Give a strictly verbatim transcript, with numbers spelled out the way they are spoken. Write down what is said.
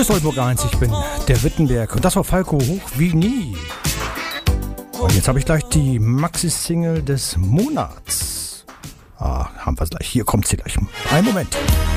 Hier ist Oldenburg eins, ich bin der Wittenberg und das war Falco hoch wie nie. Und jetzt habe ich gleich die Maxi-Single des Monats. Ah, haben wir gleich. Hier kommt sie gleich. Einen Moment.